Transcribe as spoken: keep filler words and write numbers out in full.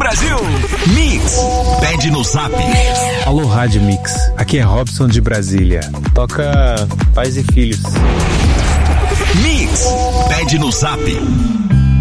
Brasil. Mix, pede no Zap. Alô, Rádio Mix. Aqui é Robson de Brasília. Toca Pais e Filhos. Mix, pede no Zap.